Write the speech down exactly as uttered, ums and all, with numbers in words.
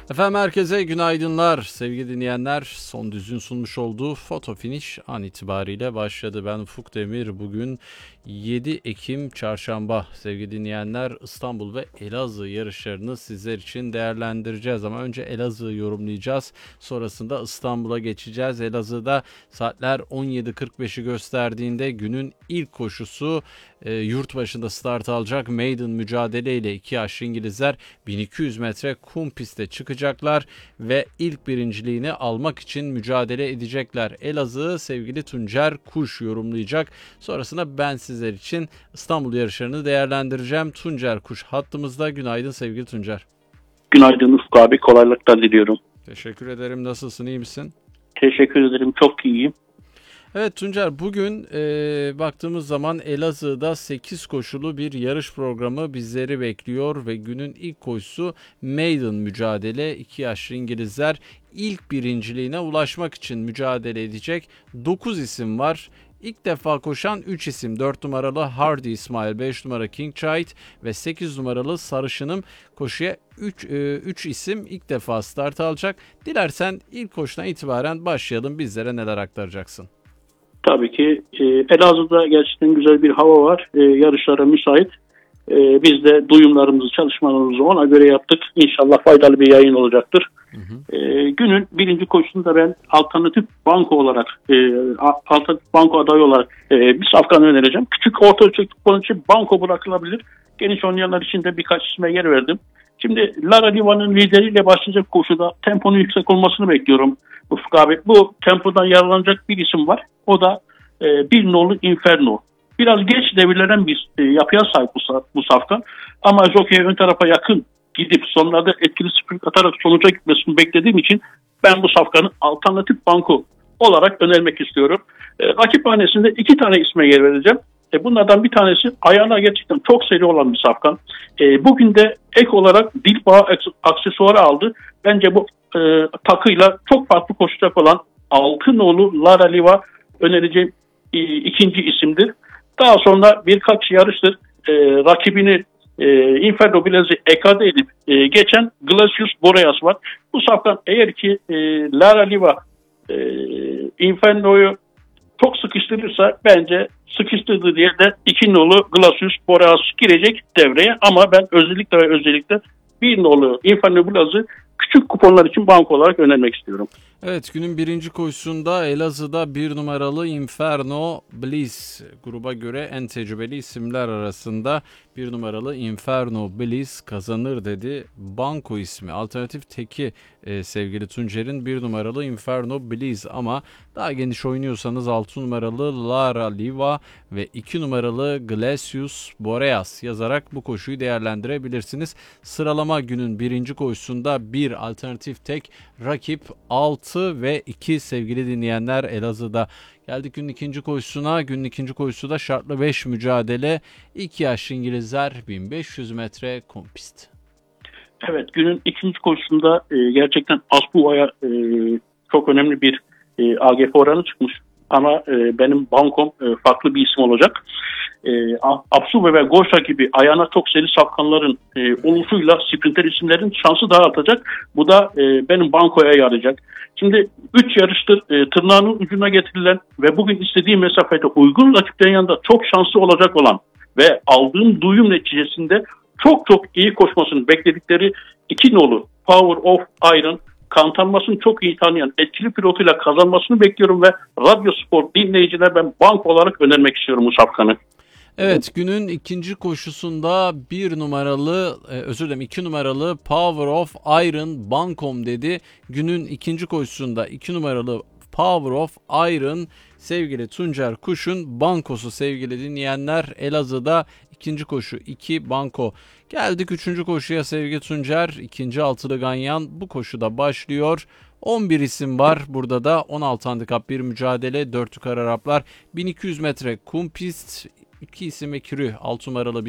Efendim herkese günaydınlar sevgili dinleyenler. Son Düz'ün sunmuş olduğu Foto Finish an itibariyle başladı. Ben Ufuk Demir. Bugün yedi Ekim Çarşamba sevgili dinleyenler, İstanbul ve Elazığ yarışlarını sizler için değerlendireceğiz. Ama önce Elazığ'ı yorumlayacağız. Sonrasında İstanbul'a geçeceğiz. Elazığ'da saatler on yedi kırk beşi gösterdiğinde günün ilk koşusu e, yurt başında start alacak. Maiden mücadeleyle iki yaşlı İngilizler bin iki yüz metre kum pistte çıkacaklar ve ilk birinciliğini almak için mücadele edecekler. Elazığ'ı sevgili Tuncer Kuş yorumlayacak. Sonrasında ben sizler için İstanbul yarışlarını değerlendireceğim. Tuncer Kuş hattımızda. Günaydın sevgili Tuncer. Günaydın Ufuk abi, kolaylıklar diliyorum. Teşekkür ederim. Nasılsın, iyi misin? Teşekkür ederim, çok iyiyim. Evet Tuncer, bugün e, baktığımız zaman Elazığ'da sekiz koşulu bir yarış programı bizleri bekliyor ve günün ilk koşusu Maiden mücadele. iki yaşlı İngilizler ilk birinciliğine ulaşmak için mücadele edecek. dokuz isim var. İlk defa koşan üç isim: dört numaralı Hardy İsmail, beş numara King Child ve sekiz numaralı Sarışınım koşuya üç isim ilk defa start alacak. Dilersen ilk koşudan itibaren başlayalım. Bizlere neler aktaracaksın? Tabii ki e, Elazığ'da gerçekten güzel bir hava var. E, yarışlara müsait. E, biz de duyumlarımızı, çalışmalarımızı ona göre yaptık. İnşallah faydalı bir yayın olacaktır. Hı hı. E, günün birinci koşusunda ben alternatif banko olarak, e, alternatif banko adayı olarak e, bir safkan önereceğim. Küçük orta ölçekli kupon için banko bırakılabilir. Geniş oynayanlar için de birkaç isme yer verdim. Şimdi Lara Liva'nın lideriyle başlayacak koşuda temponun yüksek olmasını bekliyorum Ufuk abi. Bu tempodan yararlanacak bir isim var. O da e, bir nolu Inferno. Biraz geç devirlenen bir e, yapıya sahip bu, bu safkan. Ama jockey ön tarafa yakın gidip sonlarda etkili sprint atarak sonuca gitmesini beklediğim için ben bu safkanı alternatif banko olarak önermek istiyorum. E, rakip hanesinde iki tane isme yer vereceğim. E, bunlardan bir tanesi ayağına gerçekten çok seri olan bir safkan. E, bugün de ek olarak dil bağı aksesuarı aldı. Bence bu e, takıyla çok farklı koşacak olan Altınoğlu Lara Liva önereceğim e, ikinci isimdir. Daha sonra birkaç yarıştır e, rakibini e, Inferno Bilez'i ekade edip e, geçen Glacius Boreas var. Bu safkan eğer ki e, Lara Liva e, Inferno'yu çok sıkıştırırsa bence sıkıştırdığı diye de iki nolu Glacius Boreas girecek devreye. Ama ben özellikle ve özellikle bir nolu Inferno Bilez'i küçük kuponlar için banko olarak önermek istiyorum. Evet, günün birinci koşusunda Elazığ'da bir numaralı Inferno Bliss gruba göre en tecrübeli isimler arasında. Bir numaralı Inferno Bliss kazanır dedi. Banko ismi alternatif teki e, sevgili Tuncer'in bir numaralı Inferno Bliss, ama daha geniş oynuyorsanız altı numaralı Lara Liva ve iki numaralı Glacius Boreas yazarak bu koşuyu değerlendirebilirsiniz. Sıralama günün birinci koşusunda bir alternatif tek, rakip altı ve iki sevgili dinleyenler Elazığ'da. Geldik günün ikinci koşusuna. Günün ikinci koşusu da şartlı beş mücadele. iki yaşlı İngilizler bin beş yüz metre kum pist. Evet, günün ikinci koşusunda e, gerçekten Aspuva'ya e, çok önemli bir e, A G F oranı çıkmış. Ama e, benim bankom e, farklı bir isim olacak. E, Apsuva ve Goşa gibi ayağına çok seri safkanların e, oluşuyla sprinter isimlerin şansı daha artacak. Bu da e, benim bankoya yarayacak. Şimdi üç yarıştır e, tırnağının ucuna getirilen ve bugün istediği mesafede uygun rakiplerin yanında çok şanslı olacak olan ve aldığım duyum neticesinde çok çok iyi koşmasını bekledikleri iki nolu Power of Iron, kantanmasını çok iyi tanıyan etkili pilotuyla kazanmasını bekliyorum ve Radyo Spor dinleyiciler ben bank olarak önermek istiyorum bu safkanı. Evet, günün ikinci koşusunda bir numaralı e, özür dilerim iki numaralı Power of Iron bankom dedi. Günün ikinci koşusunda iki numaralı Power of Iron sevgili Tuncer Kuş'un bankosu sevgili dinleyenler. Elazığ'da ikinci koşu iki banko. Geldik üçüncü koşuya sevgili Tuncer. İkinci altılı ganyan bu koşuda başlıyor. on bir isim var. Burada da on altı handikap bir mücadele. dört yukarı Araplar. bin iki yüz metre kum pist. iki isim ekürü. altı numaralı